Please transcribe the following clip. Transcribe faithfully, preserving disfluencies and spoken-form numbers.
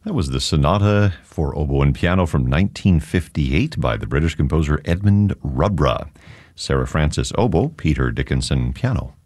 That was the Sonata for Oboe and Piano from nineteen fifty-eight by the British composer Edmund Rubra. Sarah Francis, oboe, Peter Dickinson, piano.